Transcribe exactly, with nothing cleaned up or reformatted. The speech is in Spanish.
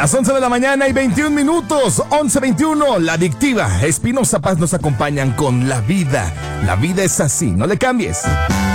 Las once de la mañana y veintiún minutos, once veintiuno, La Adictiva, Espinosa Paz nos acompañan con La Vida. La vida es así, no le cambies.